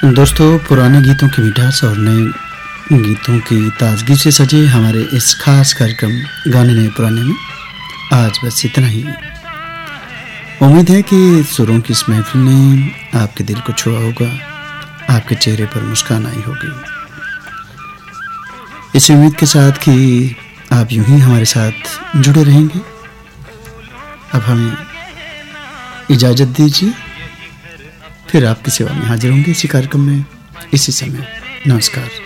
दोस्तों, पुराने गीतों की मिठास और नए गीतों की ताजगी से सजे हमारे इस खास कार्यक्रम गाने नए पुराने में आज बस इतना ही। उम्मीद है कि सुरों की इस महफिल ने आपके दिल को छुआ होगा, आपके चेहरे पर मुस्कान आई होगी। इस उम्मीद के साथ कि आप यूं ही हमारे साथ जुड़े रहेंगे। अब हमें इजाज़त दीजिए, फिर आपकी सेवा में हाजिर होंगे इसी कार्यक्रम में इसी समय। नमस्कार।